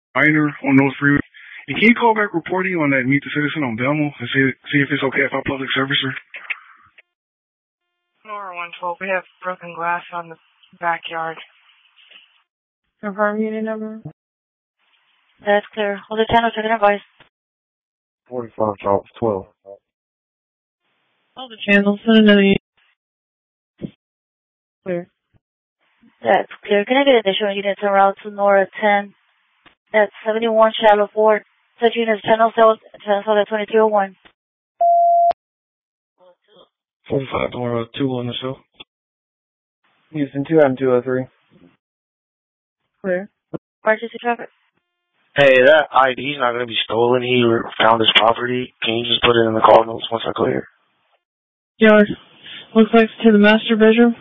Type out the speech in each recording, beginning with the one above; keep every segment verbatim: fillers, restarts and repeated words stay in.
minor on those freeways. And can you call back reporting on that Meet the Citizen on Belmo and see, see if it's okay if I public service her? Nora one twelve, we have broken glass on the backyard. Confirm unit number? That's clear. Hold the channel, check it advice. forty-five, Charles, twelve. Hold the channel, send another unit. Clear. That's clear. Can I get additional units en route to Nora ten? That's seventy-one Shallow Ford. Such units, channel cell, channel cell at twenty-two oh one. forty-five, Nora two on the show. Houston two, I'm two oh three. Clear. Emergency traffic. Hey, that I D's not going to be stolen. He found his property. Can you just put it in the call notes once I clear? Yard. Looks like it's to the master bedroom.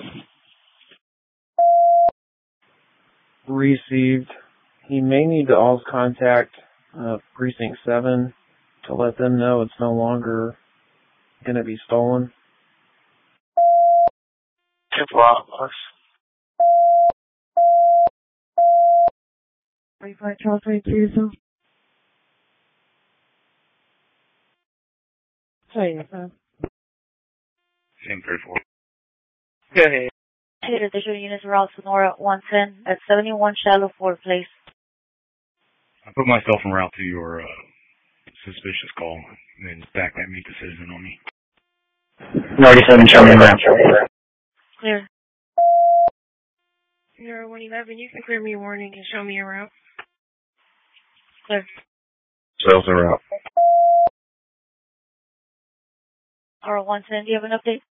Received. He may need to also contact uh, Precinct seven to let them know it's no longer going to be stolen. Tip lot, boss. forty-five, Charles, twenty-two, so. Sorry, uh, Same thirty-four. Go ahead. Get additional units en route to Nora one ten at seventy-one Shallow Ford Place. I put myself en route to your uh, suspicious call and then back that Meet the Citizen on me. ninety-seven, Charlie Brown. Clear. Nora one eleven, you can clear me a warning and show me a route. Clear. Sales en route. R one ten, do you have an update?